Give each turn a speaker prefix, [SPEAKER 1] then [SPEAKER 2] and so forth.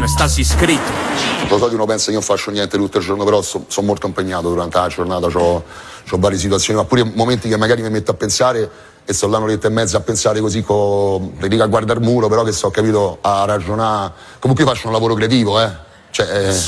[SPEAKER 1] restasi iscritto.
[SPEAKER 2] Lo so che uno pensa che io non faccio niente tutto il giorno, però sono molto impegnato durante la giornata, c'ho varie situazioni, ma pure momenti che magari mi metto a pensare e sto là un'oretta e mezza a pensare così, le dico a guardare il muro, però che so, capito, a ragionare. Comunque io faccio un lavoro creativo, cioè